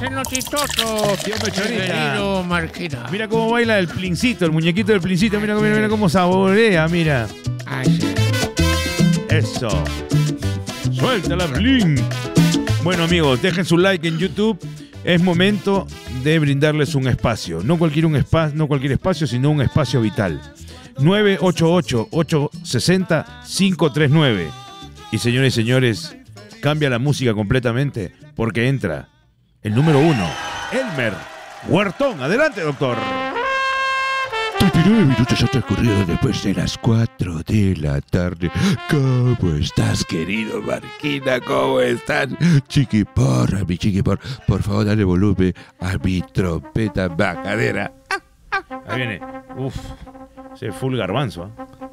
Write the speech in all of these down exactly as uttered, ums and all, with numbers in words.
haciendo chistoso, tío Pechorita. querido Marquina. Mira cómo baila el plincito, el muñequito del plincito. Mira, mira, mira cómo saborea, mira. Ay, sí. Eso. Suéltala, Blin. Bueno, amigos, dejen su like en YouTube. Es momento de brindarles un espacio. No cualquier, un espacio, no cualquier espacio, sino un espacio vital. nueve ocho ocho, ocho seis cero, cinco tres nueve. Y señores y señores, cambia la música completamente porque entra el número uno, Elmer Huertón. Adelante, doctor. treinta y nueve minutos han transcurrido después de las cuatro de la tarde. ¿Cómo estás, querido Marquina? ¿Cómo estás? Chiquiporra, mi chiquipor. Por favor, dale volumen a mi trompeta majadera. Ahí viene. Uf, ese full garbanzo.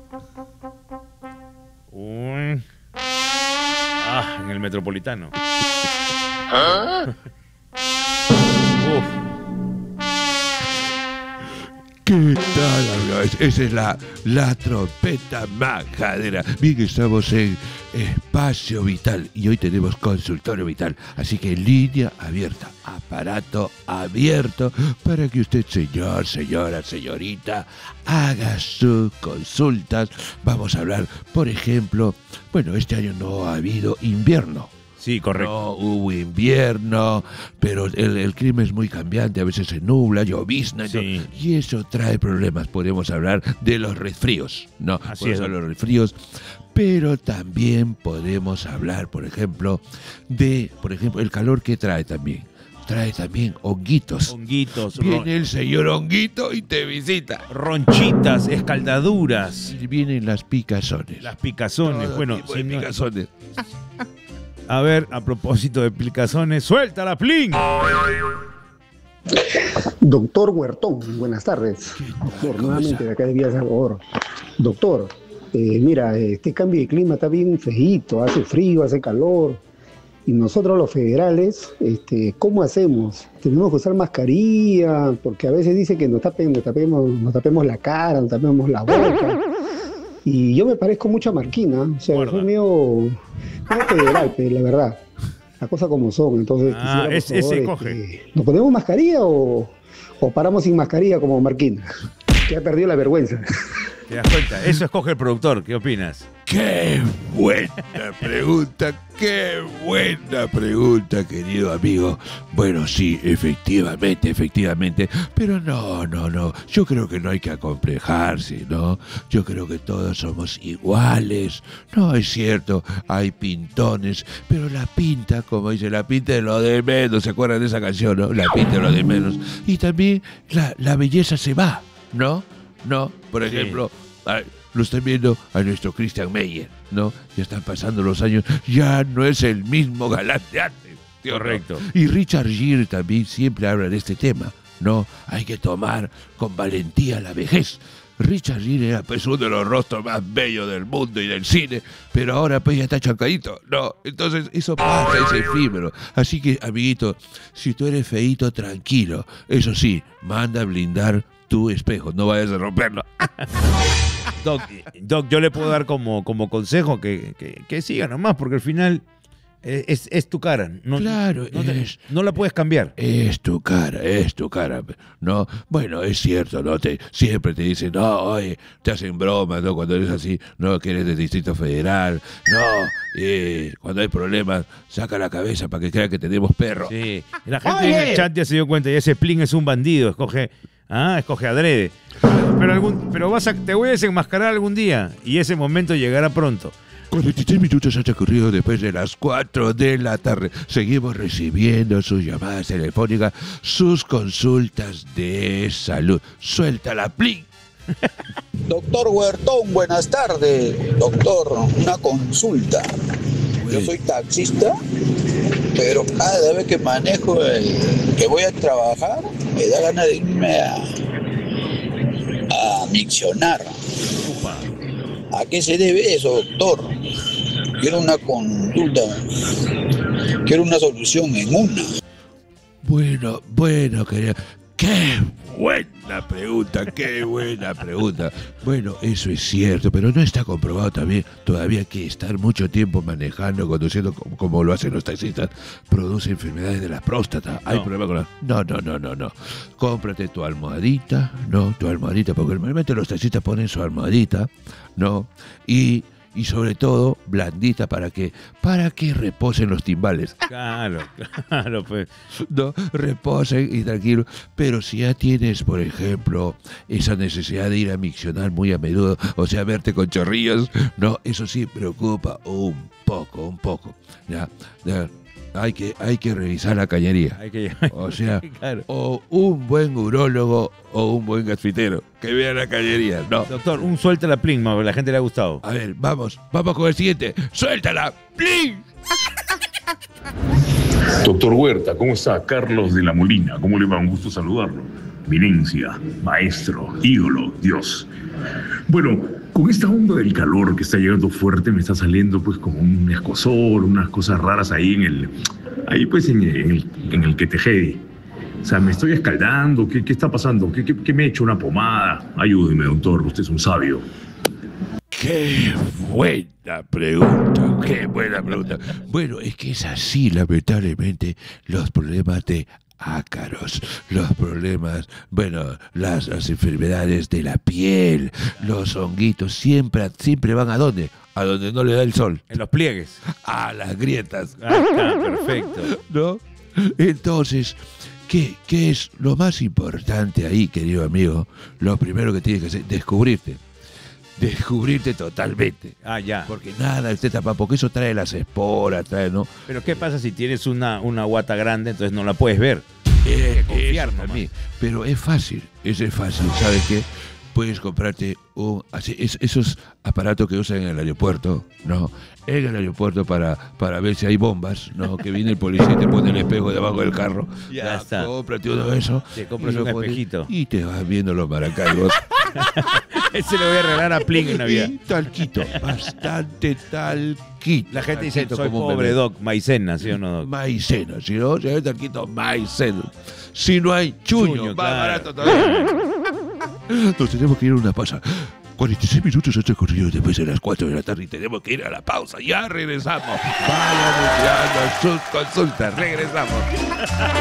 ¿eh? Uy. Ah, en el Metropolitano. ¿Ah? Uf. ¿Qué tal, amigos? Esa es la, la trompeta majadera. Bien, estamos en Espacio Vital y hoy tenemos consultorio vital. Así que línea abierta, aparato abierto para que usted, señor, señora, señorita, haga sus consultas. Vamos a hablar, por ejemplo, bueno, este año no ha habido invierno. Sí, correcto. No hubo invierno, pero el, el clima es muy cambiante, a veces se nubla, llovizna, Sí. ¿no? Y eso trae problemas. Podemos hablar de los resfríos, ¿no? Así Podemos es. hablar de los resfríos, pero también podemos hablar, por ejemplo, de, por ejemplo, el calor que trae también. Trae también honguitos. Honguitos, ron- Viene el señor honguito y te visita. ronchitas, escaldaduras, Y vienen las picazones. las picazones. Todo Bueno, tipo de si no- picazones. a ver, a propósito de picazones, suéltala, Plin. Doctor Huertón, buenas tardes. Doctor, nuevamente de acá de Villa Salvador. Doctor, eh, mira, este cambio de clima está bien feíto, hace frío, hace calor. Y nosotros los federales, este, ¿cómo hacemos? Tenemos que usar mascarilla, porque a veces dice que nos, tapen, nos, tapemos, nos tapemos la cara, nos tapemos la boca. Y yo me parezco mucho a Marquina, o sea, Guarda. soy medio, medio federal, pero la verdad. Las cosas como son, entonces Ah, quisiera, por ese- ese favor, coge. este, ¿nos ponemos mascarilla o, o paramos sin mascarilla como Marquina? Que ha perdido la vergüenza. ¿Te das cuenta? Eso escoge el productor. ¿Qué opinas? ¡Qué buena pregunta! ¡Qué buena pregunta, querido amigo! Bueno, sí, efectivamente, efectivamente. Pero no, no, no. Yo creo que no hay que acomplejarse, ¿no? Yo creo que todos somos iguales. No, es cierto, hay pintones, pero la pinta, como dice, la pinta de lo de menos. ¿Se acuerdan de esa canción, no? La pinta de lo de menos. Y también la, la belleza se va, ¿no? No, por Sí. ejemplo... a- lo están viendo a nuestro Christian Meyer, ¿no? Ya están pasando los años, ya no es el mismo galán de antes. ¿sí o no? Correcto. Y Richard Gere también siempre habla de este tema, ¿no? Hay que tomar con valentía la vejez. Richard Gere era pues uno de los rostros más bellos del mundo y del cine, pero ahora pues ya está chancadito, ¿no? Entonces eso pasa, es efímero. Así que, amiguito, si tú eres feíto, tranquilo. Eso sí, manda a blindar tu espejo, no vayas a romperlo. Doc, Doc, yo le puedo dar como, como consejo que, que, que siga nomás, porque al final eh, es, es tu cara. No, Claro, no, te- es- no la puedes cambiar. Es tu cara, es tu cara, ¿no? Bueno, es cierto, ¿no? Te, siempre te dicen, no, oye, te hacen bromas, ¿no? Cuando eres así, no, que eres del Distrito Federal, no, eh, cuando hay problemas, saca la cabeza para que crean que tenemos perro. Sí. La gente en el chat ya se dio cuenta, y ese Plin es un bandido, escoge, ah, escoge adrede. Pero, algún, pero vas a, te voy a desenmascarar algún día, y ese momento llegará pronto. cuarenta y tres minutos han transcurrido después de las cuatro de la tarde. Seguimos recibiendo sus llamadas telefónicas, sus consultas de salud. Suéltala, plin. Doctor Huertón, buenas tardes. Doctor, una consulta. Yo soy taxista, pero cada vez que manejo, el, que voy a trabajar, me da ganas de irme a, a miccionar. ¿A qué se debe eso, doctor? Quiero una consulta, quiero una solución en una. Bueno, bueno, querida. ¡Qué buena pregunta, qué buena pregunta. Bueno, eso es cierto, pero no está comprobado también. Todavía que estar mucho tiempo manejando, conduciendo, como, como lo hacen los taxistas, produce enfermedades de la próstata. Hay No. problema con la... No, no, no, no, no. Cómprate tu almohadita, ¿no? Tu almohadita, porque normalmente los taxistas ponen su almohadita, ¿no? Y... Y sobre todo, blandita para que, para que reposen los timbales. Claro, claro, pues. No, reposen y tranquilo. Pero si ya tienes, por ejemplo, esa necesidad de ir a miccionar muy a menudo, o sea, verte con chorrillos, no, eso sí preocupa un poco, un poco. Ya, ya. Hay que, hay que revisar la cañería. Hay que... O sea, Claro. o un buen urólogo o un buen gasfitero que vea la cañería. No. Doctor, un suelta la plisma, porque a la gente le ha gustado. A ver, vamos, vamos con el siguiente. ¡Suéltala! ¡Plin! Doctor Huerta, ¿cómo está? Carlos de la Molina, ¿cómo le va? Un gusto saludarlo. Eminencia, maestro, ídolo, Dios. Bueno, con esta onda del calor que está llegando fuerte, me está saliendo pues como un escozor, unas cosas raras ahí en el, ahí pues en el, en el que tejedi. O sea, me estoy escaldando, ¿qué, qué está pasando? ¿Qué, qué, qué me he hecho? ¿Una pomada? Ayúdeme, doctor, usted es un sabio. ¡Qué buena pregunta! ¡Qué buena pregunta! Bueno, es que es así, lamentablemente, los problemas de ácaros, los problemas, bueno, las, las enfermedades de la piel, los honguitos, siempre, siempre van ¿a dónde? A donde no le da el sol, En los pliegues. a las grietas, Ah, está, perfecto. ¿no? Entonces, ¿qué, ¿qué es lo más importante ahí, querido amigo? Lo primero que tienes que hacer, descubrirte. Descubrirte totalmente. Ah, ya. Porque nada, usted tapa, porque eso trae las esporas, trae, ¿no? Pero ¿qué pasa si tienes una, una guata grande, entonces no la puedes ver? Eh, confiar eso nomás. también. Pero es fácil, eso es fácil, ¿sabes qué? Puedes comprarte un, así, es- esos aparatos que usan en el aeropuerto, ¿no? En el aeropuerto para, para ver si hay bombas, ¿no? Que viene el policía y te pone el espejo debajo del carro. Ya está. Cómprate uno de esos. Te compras y lo un pones espejito. Y te vas viendo los maracaibos. Ese le voy a regalar a Plin en Navidad. Y talquito, bastante talquito. La gente dice, Talquito soy como un pobre, bebé. Doc, maicena, ¿sí o no, Doc? Maicena, si no, si hay talquito, maicena. Si no hay chuño, Chuño, más claro. barato todavía. Nos tenemos que ir a una pausa. cuarenta y seis minutos hasta corrido después de las cuatro de la tarde y tenemos que ir a la pausa. Ya regresamos. Vayan enviando sus consultas. Regresamos.